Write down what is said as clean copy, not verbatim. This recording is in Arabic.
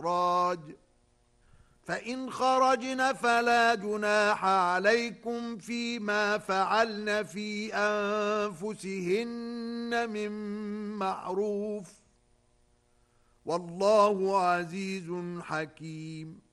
إخراج فإن خرجن فلا جناح عليكم فيما فعلن في أنفسهن من معروف والله عزيز حكيم